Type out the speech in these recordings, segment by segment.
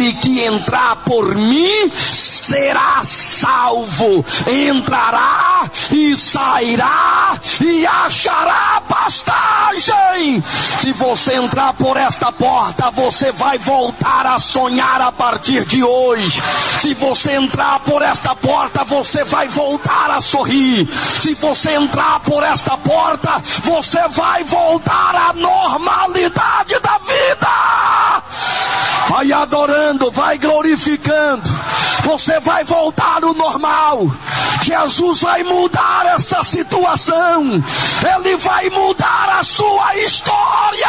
aquele que entrar por mim será salvo, entrará e sairá e achará pastagem. Se você entrar por esta porta, você vai voltar a sonhar a partir de hoje. Se você entrar por esta porta, você vai voltar a sorrir. Se você entrar por esta porta, você vai voltar à normalidade da vida. Vai adorando, vai glorificando. Você vai voltar ao normal. Jesus vai mudar essa situação. Ele vai mudar a sua história.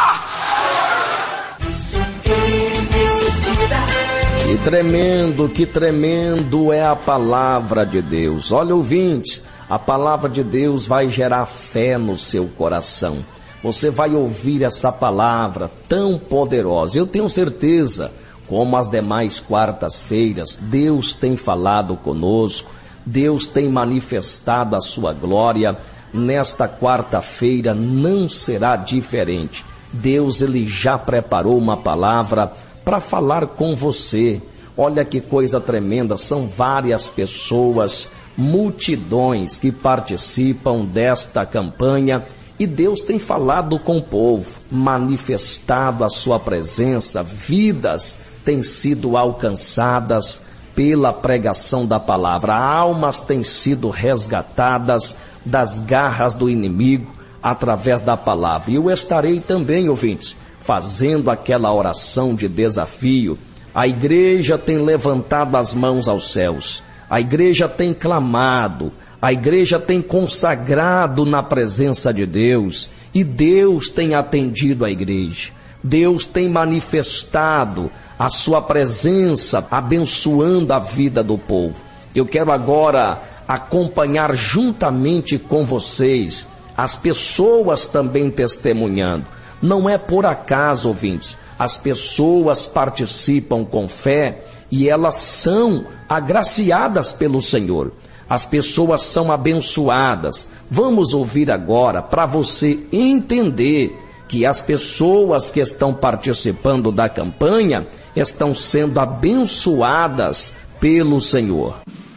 Que tremendo é a palavra de Deus. Olha, ouvintes, a palavra de Deus vai gerar fé no seu coração. Você vai ouvir essa palavra tão poderosa. Eu tenho certeza, como as demais quartas-feiras, Deus tem falado conosco, Deus tem manifestado a sua glória. Nesta quarta-feira não será diferente. Deus, ele já preparou uma palavra para falar com você. Olha que coisa tremenda, são várias pessoas, multidões que participam desta campanha, e Deus tem falado com o povo, manifestado a sua presença, vidas têm sido alcançadas pela pregação da palavra, almas têm sido resgatadas das garras do inimigo através da palavra. E eu estarei também, ouvintes, fazendo aquela oração de desafio. A igreja tem levantado as mãos aos céus, a igreja tem clamado, a igreja tem consagrado na presença de Deus, e Deus tem atendido a igreja. Deus tem manifestado a sua presença, abençoando a vida do povo. Eu quero agora acompanhar juntamente com vocês as pessoas também testemunhando. Não é por acaso, ouvintes, as pessoas participam com fé e elas são agraciadas pelo Senhor. As pessoas são abençoadas. Vamos ouvir agora para você entender que as pessoas que estão participando da campanha estão sendo abençoadas pelo Senhor.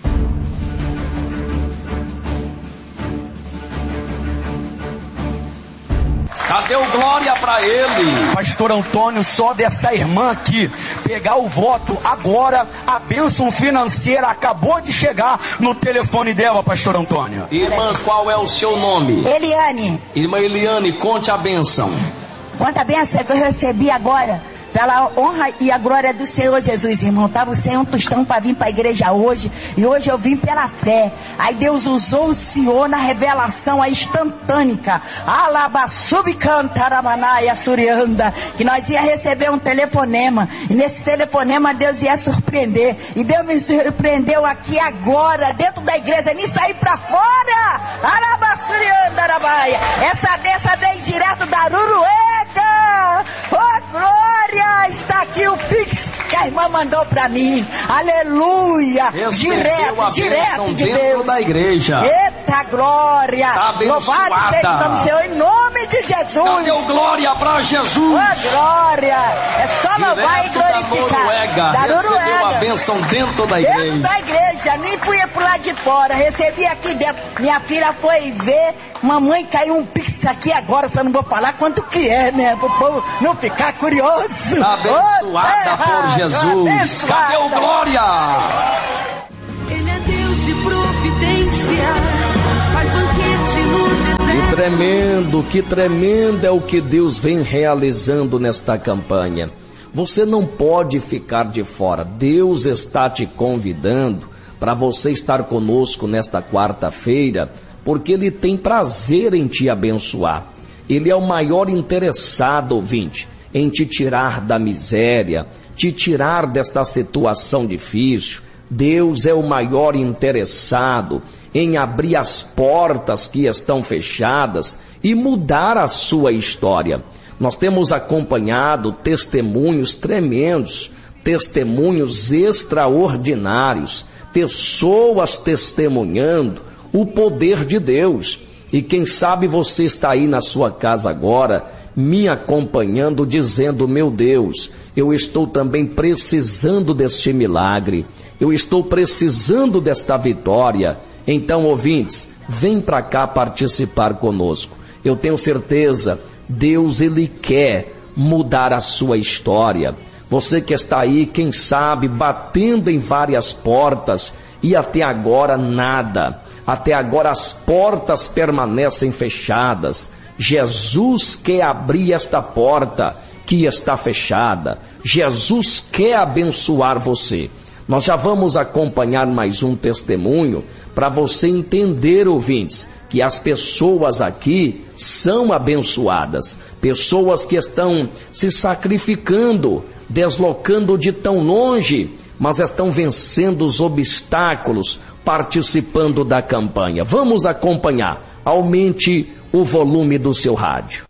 Deu glória para ele. Pastor Antônio, só dessa irmã aqui pegar o voto agora, a bênção financeira acabou de chegar no telefone dela, Pastor Antônio. Irmã, qual é o seu nome? Eliane. Irmã Eliane, conte a bênção. Conta a bênção que eu recebi agora, pela honra e a glória do Senhor Jesus, irmão. Estava sem um tostão para vir para a igreja hoje, e hoje eu vim pela fé. Aí Deus usou o Senhor na revelação instantânea. Alabassubicantaramanaya surianda, que nós ia receber um telefonema, e nesse telefonema Deus ia surpreender, e Deus me surpreendeu aqui agora, dentro da igreja, nem sair para fora. Alabassuriandarabaia. Essa dessa vem direto da Noruega. Oh, glória! Está aqui o Pix que a irmã mandou para mim. Aleluia! Direto de Deus. Da igreja. Eita glória! Tá louvado seja o nome do Senhor, em nome de Jesus. Deu glória para Jesus. Oh, glória! É só louvar e glorificar. Da Noruega. Recebeu a bênção dentro da igreja. Dentro da igreja, nem fui pro lado de fora. Recebi aqui dentro. Minha filha foi ver. Mamãe, caiu um Pix aqui agora, só não vou falar quanto que é, né? Pro povo não ficar curioso. Tá abençoada por Jesus. Cadê o glória? Ele é Deus de providência, faz banquete no deserto. Que tremendo é o que Deus vem realizando nesta campanha. Você não pode ficar de fora. Deus está te convidando para você estar conosco nesta quarta-feira, porque Ele tem prazer em te abençoar. Ele é o maior interessado, ouvinte, em te tirar da miséria, te tirar desta situação difícil. Deus é o maior interessado em abrir as portas que estão fechadas e mudar a sua história. Nós temos acompanhado testemunhos tremendos, testemunhos extraordinários, pessoas testemunhando o poder de Deus. E quem sabe você está aí na sua casa agora, me acompanhando, dizendo: meu Deus, eu estou também precisando deste milagre, eu estou precisando desta vitória. Então, ouvintes, vem para cá participar conosco. Eu tenho certeza, Deus, Ele quer mudar a sua história. Você que está aí, quem sabe, batendo em várias portas e até agora nada. Até agora as portas permanecem fechadas. Jesus quer abrir esta porta que está fechada. Jesus quer abençoar você. Nós já vamos acompanhar mais um testemunho para você entender, ouvintes, que as pessoas aqui são abençoadas. Pessoas que estão se sacrificando, deslocando de tão longe, mas estão vencendo os obstáculos, participando da campanha. Vamos acompanhar. Aumente o volume do seu rádio.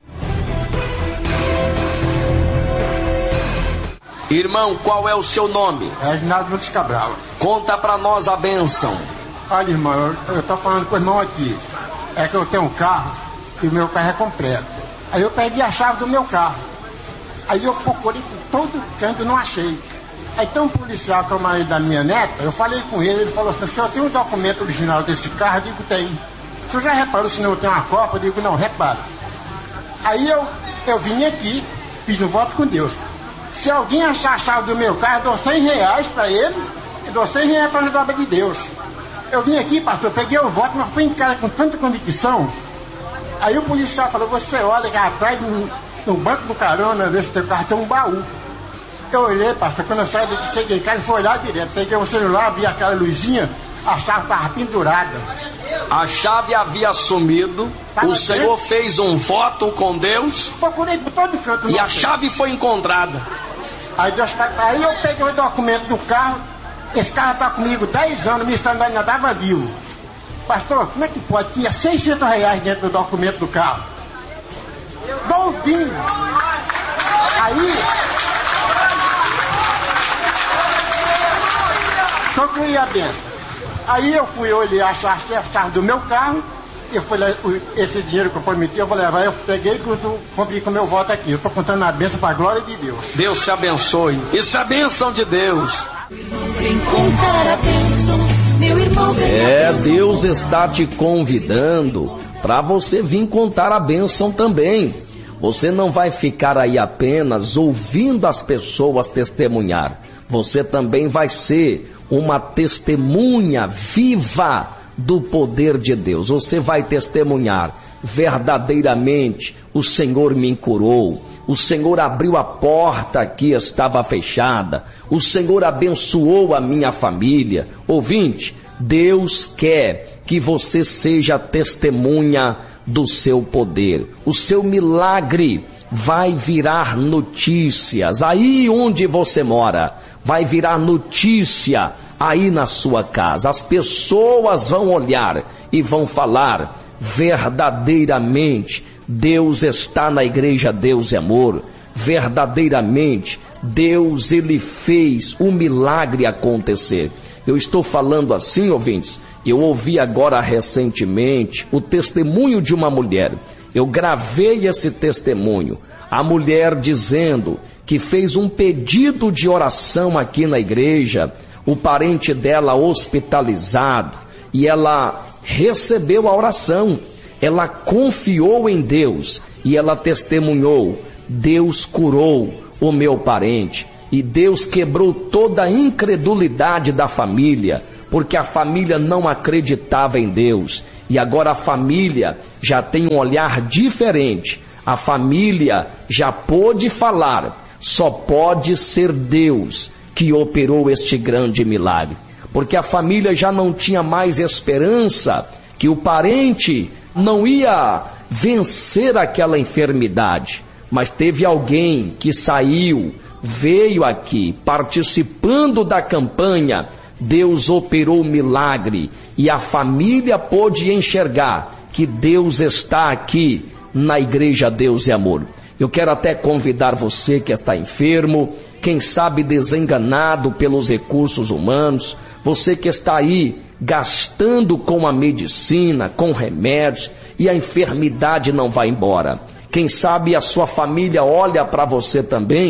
Irmão, qual é o seu nome? Reginaldo Montes Cabral. Conta pra nós a bênção. Olha, irmão, eu tô falando com o irmão aqui. É que eu tenho um carro e o meu carro é completo. Aí eu perdi a chave do meu carro. Aí eu procurei por todo canto, não achei. Aí tem um policial que é o marido da minha neta, eu falei com ele falou assim: o senhor tem um documento original desse carro? Eu digo, tem. O senhor já reparou se não tem uma cópia? Eu digo, não, repara. Aí eu vim aqui, fiz um voto com Deus. Se alguém achar a chave do meu carro, eu dou R$100 para ele, e dou R$100 para a obra de Deus. Eu vim aqui, pastor, peguei o voto, mas fui em casa com tanta convicção. Aí o policial falou, você olha que atrás no banco do carona, vê se teu carro tem um baú. Eu olhei, pastor, quando eu saí daqui, cheguei em casa e fui olhar direto. Peguei o celular, abri aquela luzinha, a chave estava pendurada. A chave havia sumido, o Senhor fez um voto com Deus. Procurei por todo canto. E a chave foi encontrada. Aí eu peguei o documento do carro, esse carro está comigo 10 anos, me estando ainda estava vivo. Pastor, como é que pode? Tinha R$600 dentro do documento do carro. Doutinho. Aí, concluí a bênção. Aí eu fui olhar a chave do meu carro, eu fui lá, esse dinheiro que eu prometi, eu vou levar, eu peguei e cumpri com o meu voto aqui. Eu estou contando a bênção para a glória de Deus. Deus te abençoe. Isso é a bênção de Deus. Deus está te convidando para você vir contar a bênção também. Você não vai ficar aí apenas ouvindo as pessoas testemunhar. Você também vai ser uma testemunha viva do poder de Deus. Você vai testemunhar verdadeiramente: o Senhor me curou, o Senhor abriu a porta que estava fechada, o Senhor abençoou a minha família. Ouvinte, Deus quer que você seja testemunha do seu poder. O seu milagre vai virar notícias aí onde você mora, vai virar notícia aí na sua casa. As pessoas vão olhar e vão falar: verdadeiramente Deus está na igreja Deus é Amor. Verdadeiramente Deus, Ele fez o milagre acontecer. Eu estou falando assim, ouvintes. Eu ouvi agora recentemente o testemunho de uma mulher. Eu gravei esse testemunho. A mulher dizendo que fez um pedido de oração aqui na igreja, o parente dela hospitalizado, e ela recebeu a oração. Ela confiou em Deus e ela testemunhou: Deus curou o meu parente. E Deus quebrou toda a incredulidade da família, porque a família não acreditava em Deus. E agora a família já tem um olhar diferente. A família já pôde falar: só pode ser Deus que operou este grande milagre. Porque a família já não tinha mais esperança que o parente não ia vencer aquela enfermidade. Mas teve alguém que saiu, veio aqui, participando da campanha. Deus operou o milagre e a família pôde enxergar que Deus está aqui na igreja Deus é Amor. Eu quero até convidar você que está enfermo, quem sabe desenganado pelos recursos humanos, você que está aí gastando com a medicina, com remédios, e a enfermidade não vai embora. Quem sabe a sua família olha para você também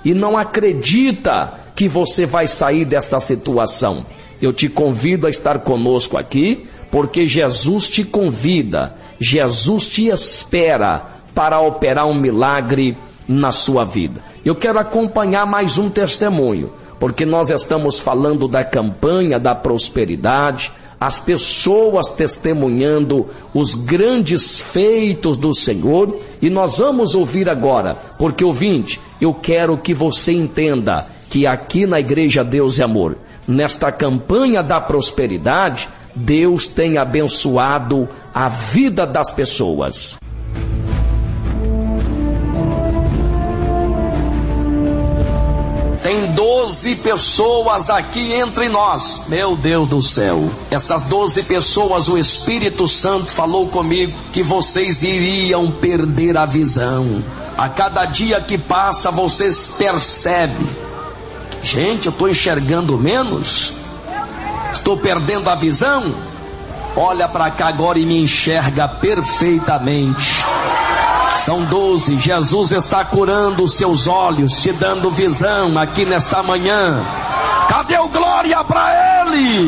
e não acredita que você vai sair dessa situação. Eu te convido a estar conosco aqui, porque Jesus te convida, Jesus te espera para operar um milagre na sua vida. Eu quero acompanhar mais um testemunho, porque nós estamos falando da campanha da prosperidade, as pessoas testemunhando os grandes feitos do Senhor, e nós vamos ouvir agora, porque ouvinte, eu quero que você entenda que aqui na Igreja Deus é Amor, nesta campanha da prosperidade, Deus tem abençoado a vida das pessoas. Tem 12 pessoas aqui entre nós. Meu Deus do céu. Essas 12 pessoas, o Espírito Santo falou comigo que vocês iriam perder a visão. A cada dia que passa, vocês percebem. Gente, eu estou enxergando menos? Estou perdendo a visão? Olha para cá agora e me enxerga perfeitamente. São 12, Jesus está curando os seus olhos, te dando visão aqui nesta manhã. Cadê o glória para Ele?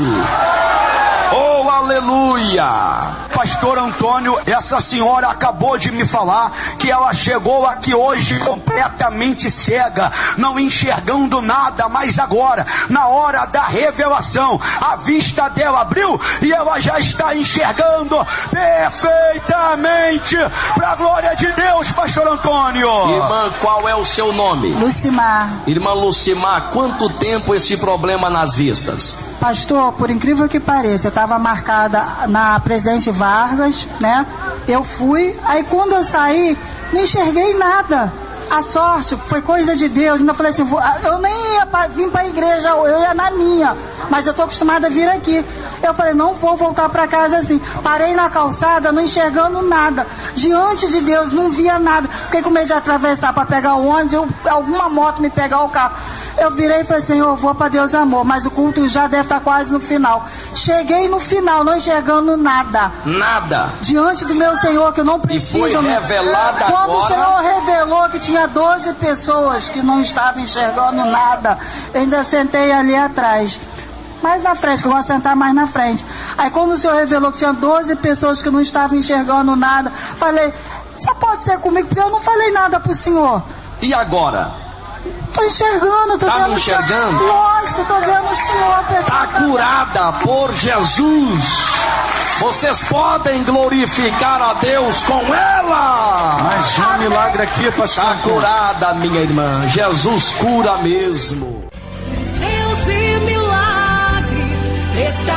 Oh, aleluia! Pastor Antônio, essa senhora acabou de me falar que ela chegou aqui hoje completamente cega, não enxergando nada, mas agora, na hora da revelação, a vista dela abriu e ela já está enxergando perfeitamente, para a glória de Deus, Pastor Antônio. Irmã, qual é o seu nome? Lucimar. Irmã Lucimar, quanto tempo esse problema nas vistas? Pastor, por incrível que pareça, eu estava marcada na Presidente Vargas, né? Eu fui, aí quando eu saí, não enxerguei nada. A sorte foi coisa de Deus. Eu falei assim, eu nem ia vir para a igreja, eu ia na minha, mas eu estou acostumada a vir aqui. Eu falei, não vou voltar para casa assim. Parei na calçada, não enxergando nada. Diante de Deus, não via nada. Fiquei com medo de atravessar para pegar o ônibus, alguma moto me pegar o carro. Eu virei e falei, Senhor, eu vou para Deus Amor, mas o culto já deve estar quase no final. Cheguei no final, não enxergando nada. Nada. Diante do meu Senhor, que eu não preciso. E foi revelada quando agora. O Senhor revelou que tinha 12 pessoas que não estavam enxergando nada, eu ainda sentei ali atrás. Mais na frente, que eu vou sentar mais na frente. Aí quando o Senhor revelou que tinha 12 pessoas que não estavam enxergando nada, falei, só pode ser comigo, porque eu não falei nada pro Senhor. E agora? Tô enxergando, tô vendo. Tá enxergando? Lógico, tô vendo o Senhor. Tá curada por Jesus. Vocês podem glorificar a Deus com ela. Mais um milagre aqui, pastor. Tá curada, minha irmã. Jesus cura mesmo. Deus de milagre está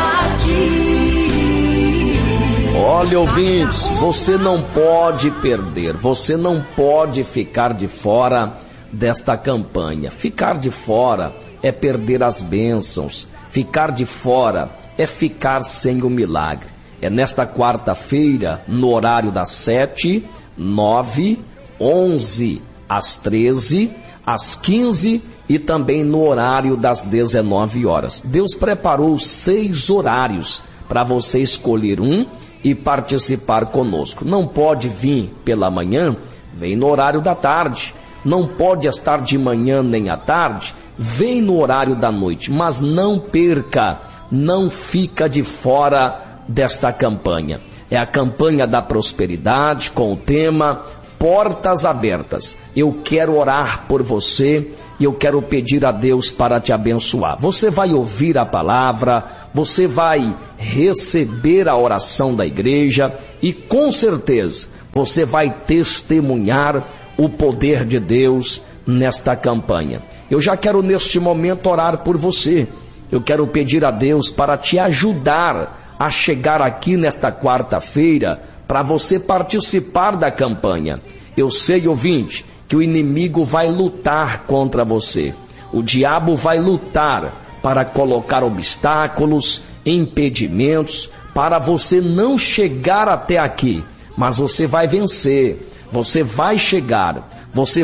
aqui. Olha, ouvintes, você não pode perder, você não pode ficar de fora desta campanha. Ficar de fora é perder as bênçãos, ficar de fora é ficar sem o milagre. É nesta quarta-feira, no horário das 7, 9, 11, às 13, às 15 e também no horário das 19 horas. Deus preparou 6 horários para você escolher um e participar conosco. Não pode vir pela manhã, vem no horário da tarde. Não pode estar de manhã nem à tarde, vem no horário da noite, mas não perca, não fica de fora desta campanha. É a campanha da prosperidade com o tema Portas Abertas. Eu quero orar por você e eu quero pedir a Deus para te abençoar. Você vai ouvir a palavra, você vai receber a oração da igreja e com certeza você vai testemunhar o poder de Deus nesta campanha. Eu já quero neste momento orar por você. Eu quero pedir a Deus para te ajudar a chegar aqui nesta quarta-feira para você participar da campanha. Eu sei, ouvinte, que o inimigo vai lutar contra você. O diabo vai lutar para colocar obstáculos, impedimentos, para você não chegar até aqui. Mas você vai vencer, você vai chegar, você